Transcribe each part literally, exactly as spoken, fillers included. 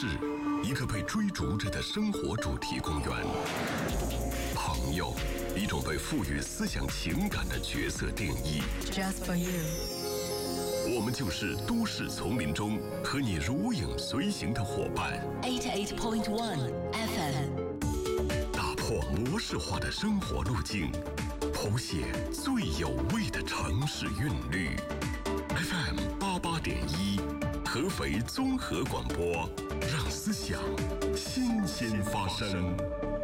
市，一个被追逐着的生活主题公园。朋友，一种被赋予思想情感的角色定义。 Just for you。 我们就是都市丛林中和你如影随形的伙伴。 eighty-eight point one F M。 打破模式化的生活路径，谱写最有味的城市韵律。F M 八八点一，合肥综合广播，让思想新鲜发生。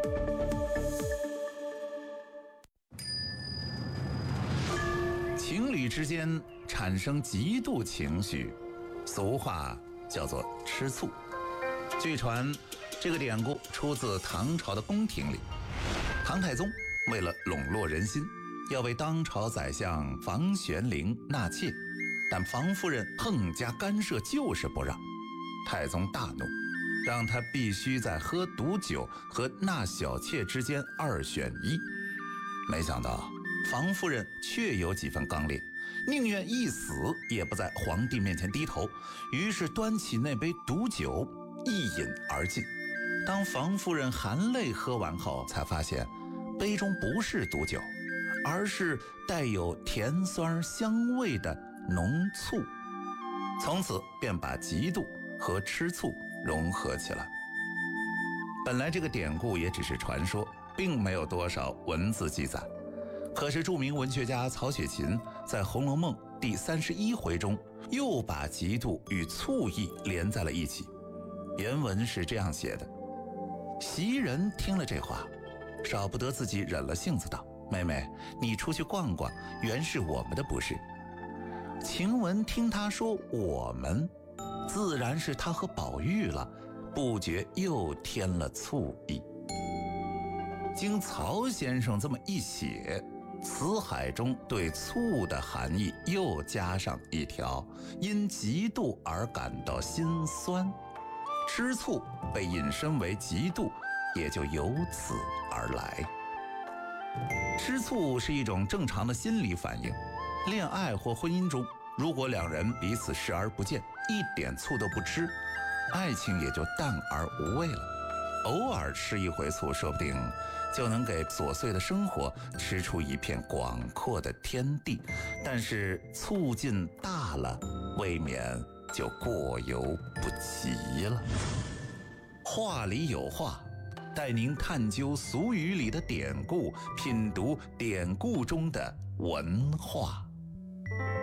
情侣之间产生嫉妒情绪，俗话叫做吃醋。据传，这个典故出自唐朝的宫廷里。唐太宗为了笼络人心，要为当朝宰相房玄龄纳妾，但房夫人横加干涉，就是不让。太宗大怒，让他必须在喝毒酒和纳小妾之间二选一。没想到房夫人确有几分刚烈，宁愿一死也不在皇帝面前低头，于是端起那杯毒酒一饮而尽。当房夫人含泪喝完后，才发现杯中不是毒酒，而是带有甜酸香味的浓醋。从此便把嫉妒和吃醋融合起来。本来这个典故也只是传说，并没有多少文字记载。可是著名文学家曹雪芹在《红楼梦》第三十一回中又把嫉妒与醋意连在了一起。原文是这样写的：袭人听了这话，少不得自己忍了性子道：妹妹，你出去逛逛，原是我们的不是。晴雯听他说我们，自然是他和宝玉了，不觉又添了醋意。经曹先生这么一写，词海中对醋的含义又加上一条：因嫉妒而感到心酸。吃醋被引申为嫉妒，也就由此而来。吃醋是一种正常的心理反应。恋爱或婚姻中，如果两人彼此视而不见，一点醋都不吃，爱情也就淡而无味了。偶尔吃一回醋，说不定就能给琐碎的生活吃出一片广阔的天地。但是醋劲大了，未免就过犹不及了。话里有话，带您探究俗语里的典故，品读典故中的文化。